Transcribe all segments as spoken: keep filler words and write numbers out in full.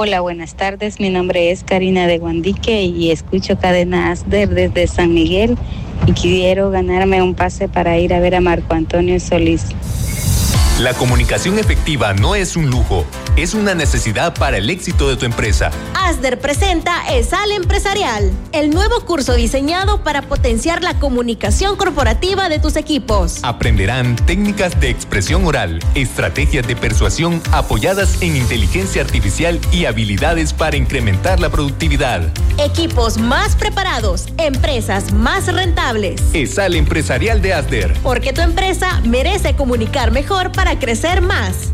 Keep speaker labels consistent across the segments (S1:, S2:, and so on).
S1: Hola, buenas tardes. Mi nombre es Karina de Guandique y escucho Cadena Asder desde San Miguel y quiero ganarme un pase para ir a ver a Marco Antonio Solís.
S2: La comunicación efectiva no es un lujo, es una necesidad para el éxito de tu empresa.
S3: Asder presenta ESAL Empresarial, el nuevo curso diseñado para potenciar la comunicación corporativa de tus equipos.
S2: Aprenderán técnicas de expresión oral, estrategias de persuasión apoyadas en inteligencia artificial y habilidades para incrementar la productividad.
S3: Equipos más preparados, empresas más rentables.
S2: ESAL Empresarial de Asder.
S3: Porque tu empresa merece comunicar mejor para crecer más.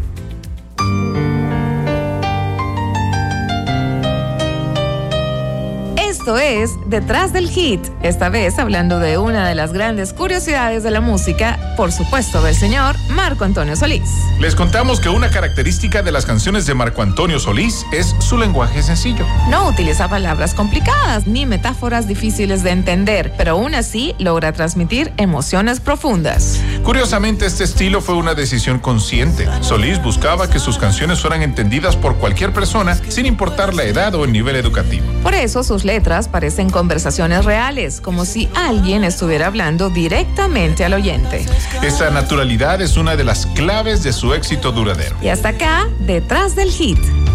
S4: Esto es Detrás del Hit, esta vez hablando de una de las grandes curiosidades de la música, por supuesto del señor Marco Antonio Solís.
S5: Les contamos que una característica de las canciones de Marco Antonio Solís es su lenguaje sencillo.
S4: No utiliza palabras complicadas ni metáforas difíciles de entender, pero aún así logra transmitir emociones profundas.
S5: Curiosamente, este estilo fue una decisión consciente. Solís buscaba que sus canciones fueran entendidas por cualquier persona, sin importar la edad o el nivel educativo.
S4: Por eso sus letras parecen conversaciones reales, como si alguien estuviera hablando directamente al oyente.
S5: Esa naturalidad es una de las claves de su éxito duradero.
S4: Y hasta acá, Detrás del Hit.